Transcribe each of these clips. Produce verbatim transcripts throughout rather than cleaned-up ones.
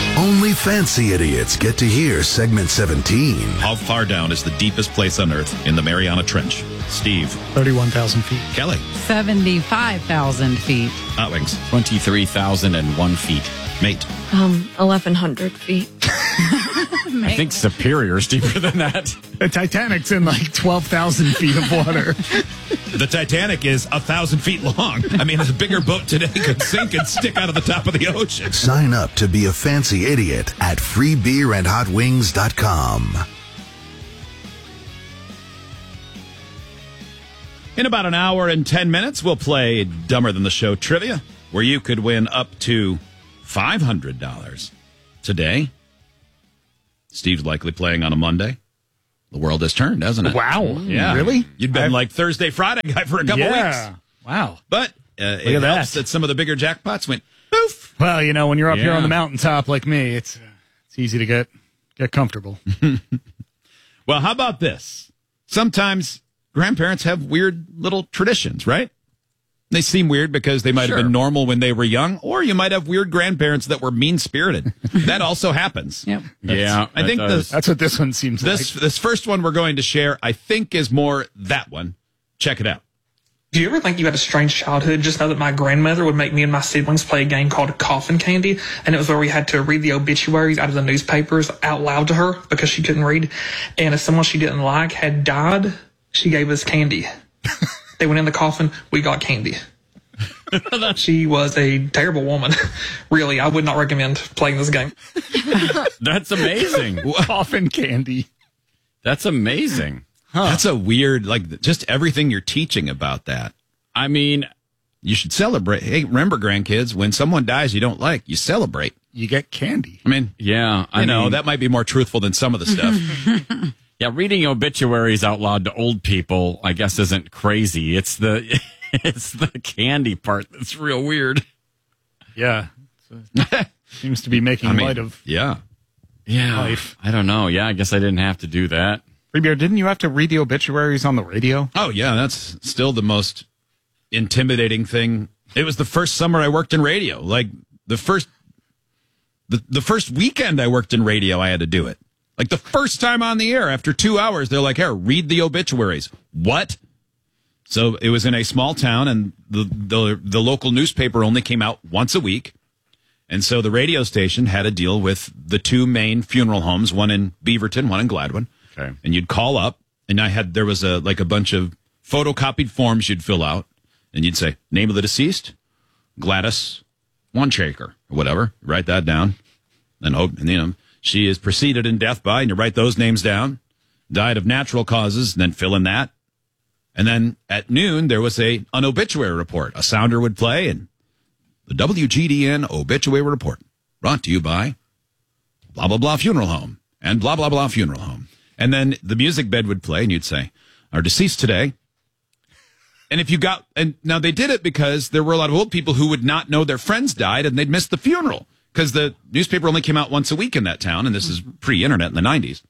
Only fancy idiots get to hear segment seventeen. How far down is the deepest place on Earth in the Mariana Trench? Steve. thirty-one thousand feet. Kelly. seventy-five thousand feet. Hot Wings. twenty-three thousand one feet. Mate. Um, eleven hundred feet. I think Superior's deeper than that. The Titanic's in like twelve thousand feet of water. The Titanic is a thousand feet long. I mean, a bigger boat today could sink and stick out of the top of the ocean. Sign up to be a fancy idiot at free beer and hot wings dot com. In about an hour and ten minutes, we'll play Dumber Than the Show trivia, where you could win up to five hundred dollars today. Steve's likely playing on a Monday. The world has turned, hasn't it? Wow. Yeah. Really? You'd been I've... like Thursday, Friday guy for a couple yeah. weeks. Wow. But uh, it at helps that. that some of the bigger jackpots went poof. Well, you know, when you're up here Yeah. on the mountaintop like me, it's uh, it's easy to get get comfortable. Well, how about this? Sometimes grandparents have weird little traditions, right? They seem weird because they might Sure. have been normal when they were young, or you might have weird grandparents that were mean-spirited. That also happens. Yep. Yeah, I think that the, does. That's what this one seems this like. this first one we're going to share, I think, is more that one. Check it out. Do you ever think you had a strange childhood? Just know that my grandmother would make me and my siblings play a game called Coffin Candy, and it was where we had to read the obituaries out of the newspapers out loud to her because she couldn't read. And if someone she didn't like had died, she gave us candy. They went in the coffin, we got candy. She was a terrible woman. Really, I would not recommend playing this game. That's amazing. Coffin candy. That's amazing. That's a weird, like, just everything you're teaching about that. I mean, You should celebrate. Hey, remember, grandkids, when someone dies you don't like, you celebrate. You get candy. I mean, yeah. I I know, mean, that might be more truthful than some of the stuff. yeah, reading obituaries out loud to old people, I guess, isn't crazy. It's the it's the candy part that's real weird. Yeah. Seems to be making I mean, light of yeah. Yeah. life. I don't know. Yeah, I guess I didn't have to do that. Free Beer, didn't you have to read the obituaries on the radio? Oh, yeah, that's still the most intimidating thing. It was the first summer I worked in radio. Like, the first the, the first weekend I worked in radio, I had to do it. Like, the first time on the air, after two hours, they're like, here, read the obituaries. What? So it was in a small town, and the, the, the local newspaper only came out once a week. And so the radio station had to deal with the two main funeral homes, one in Beaverton, one in Gladwin. Okay. And you'd call up, and I had, there was a, like a bunch of photocopied forms you'd fill out, and you'd say, name of the deceased, Gladys Wanshaker, or whatever. Write that down. And hope, and, you know, she is preceded in death by, and you write those names down. Died of natural causes, and then fill in that. And then at noon, there was a an obituary report. A sounder would play, and the W G D N obituary report brought to you by blah, blah, blah funeral home and blah, blah, blah funeral home. And then the music bed would play, and you'd say, our deceased today. And if you got, and now they did it because there were a lot of old people who would not know their friends died, and they'd miss the funeral because the newspaper only came out once a week in that town, and this is pre-internet in the nineties.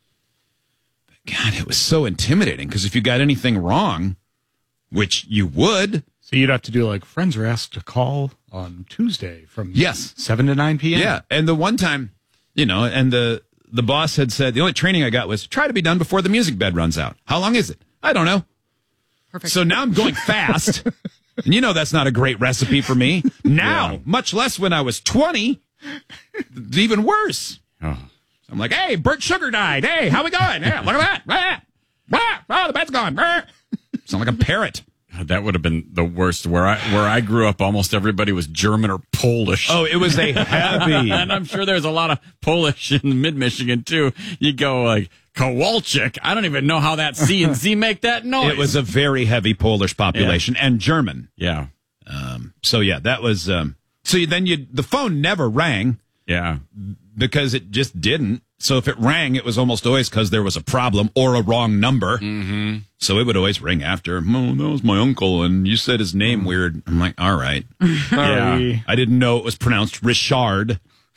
But God, it was so intimidating because if you got anything wrong, which you would. So you'd have to do like, friends are asked to call on Tuesday from Yes. seven to nine p.m. Yeah. And the one time, you know, and the, the boss had said, the only training I got was try to be done before the music bed runs out. How long is it? I don't know. Perfect. So now I'm going fast. And you know that's not a great recipe for me. Now, Yeah. much less when I was twenty, it's even worse. Oh. I'm like, hey, Bert Sugar died. Hey, how we going? Yeah, look at that. Ah, ah, oh, the bed's gone. Ah. Sound like a parrot. God, that would have been the worst. Where I where I grew up, almost everybody was German or Polish. Oh, it was a heavy. And I'm sure there's a lot of Polish in mid-Michigan, too. You go like, Kowalczyk. I don't even know how that C and Z make that noise. It was a very heavy Polish population and German. Yeah. Um, so, yeah, that was... Um, so you, then you the phone never rang Yeah. because it just didn't. So if it rang, it was almost always because there was a problem or a wrong number. Mm-hmm. So it would always ring after, oh, that was my uncle, and you said his name weird. I'm like, all right. Sorry. I didn't know it was pronounced Richard.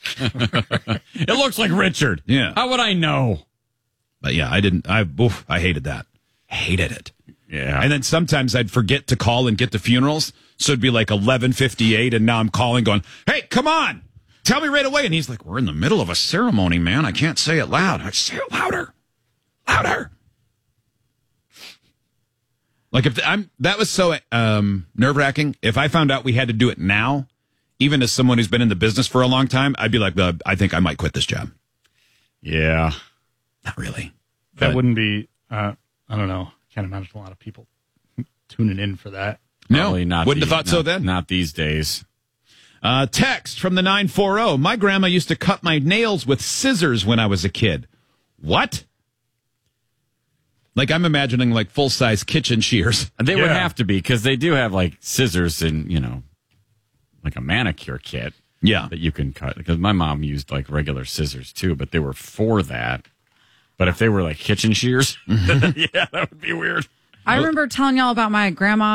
It looks like Richard. Yeah. How would I know? But yeah, I didn't. I oof, I hated that. Hated it. Yeah. And then sometimes I'd forget to call and get the funerals. So it'd be like eleven fifty-eight, and now I'm calling going, hey, come on. Tell me right away. And he's like, we're in the middle of a ceremony, man. I can't say it loud. I say it louder. Louder. Like if I'm, that was so um, nerve wracking. If I found out we had to do it now, even as someone who's been in the business for a long time, I'd be like, uh, I think I might quit this job. Yeah. Not really. That But- wouldn't be, uh, I don't know. Can't imagine a lot of people tuning in for that. No, Probably not. wouldn't the- have thought so not- then. Not these days. Uh, text from the nine four zero. My grandma used to cut my nails with scissors when I was a kid. What? Like I'm imagining like full size kitchen shears. They would Yeah. have to be because they do have like scissors and, you know, like a manicure kit Yeah. that you can cut. Because my mom used like regular scissors too, but they were for that. But if they were like kitchen shears, yeah, that would be weird. I remember telling y'all about my grandma